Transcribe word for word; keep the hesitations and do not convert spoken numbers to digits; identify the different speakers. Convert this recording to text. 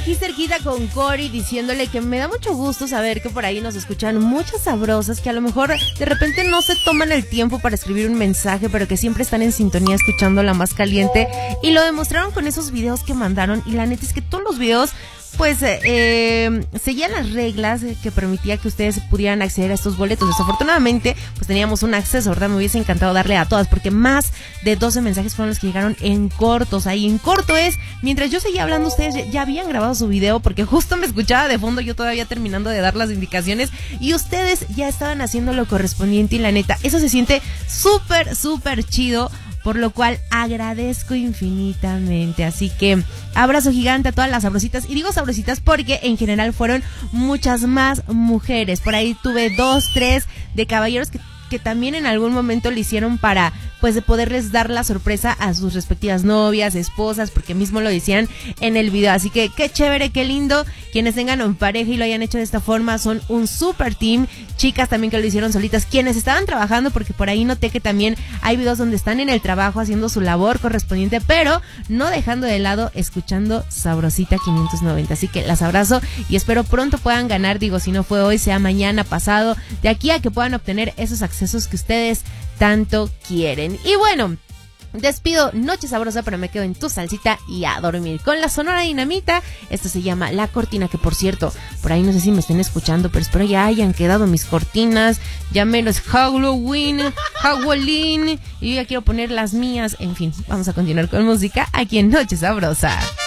Speaker 1: aquí cerquita con Cory diciéndole que me da mucho gusto saber que por ahí nos escuchan muchas sabrosas que a lo mejor de repente no se toman el tiempo para escribir un mensaje, pero que siempre están en sintonía escuchando La Más Caliente, y lo demostraron con esos videos que mandaron. Y la neta es que todos los videos pues eh, seguían las reglas que permitía que ustedes pudieran acceder a estos boletos. Desafortunadamente pues teníamos un acceso, ¿verdad? Me hubiese encantado darle a todas, porque más de doce mensajes fueron los que llegaron en cortos. Ahí en corto es, mientras yo seguía hablando, ustedes ya, ya habían grabado su video, porque justo me escuchaba de fondo, yo todavía terminando de dar las indicaciones, y ustedes ya estaban haciendo lo correspondiente. Y la neta, eso se siente súper, súper chido, por lo cual agradezco infinitamente. Así que abrazo gigante a todas las sabrositas, y digo sabrositas porque en general fueron muchas más mujeres. Por ahí tuve dos, tres de caballeros que que también en algún momento lo hicieron para pues de poderles dar la sorpresa a sus respectivas novias, esposas, porque mismo lo decían en el video. Así que qué chévere, qué lindo. Quienes tengan en pareja y lo hayan hecho de esta forma son un super team. Chicas también que lo hicieron solitas, quienes estaban trabajando, porque por ahí noté que también hay videos donde están en el trabajo haciendo su labor correspondiente, pero no dejando de lado escuchando Sabrosita quinientos noventa. Así que las abrazo y espero pronto puedan ganar. Digo, si no fue hoy, sea mañana, pasado, de aquí a que puedan obtener esos accesos que ustedes tanto quieren. Y bueno, despido Noche Sabrosa, pero me quedo en tu salsita y a dormir con la Sonora Dinamita. Esto se llama La Cortina, que por cierto, por ahí no sé si me estén escuchando, pero espero ya hayan quedado mis cortinas. Ya menos Halloween, Halloween, y yo ya quiero poner las mías. En fin, vamos a continuar con música aquí en Noche Sabrosa.